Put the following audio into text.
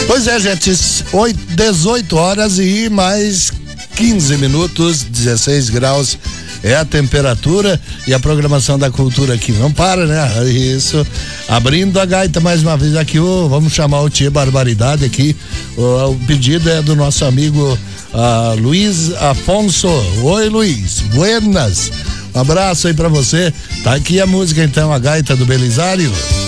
Pois é, gente, 18 horas e mais 15 minutos, 16 graus é a temperatura e a programação da cultura aqui não para, né? Isso, abrindo a gaita mais uma vez aqui, vamos chamar o Tia Barbaridade aqui, o pedido é do nosso amigo Luiz Afonso. Oi, Luiz, buenas, um abraço aí pra você. Tá aqui a música então, a gaita do Belisário.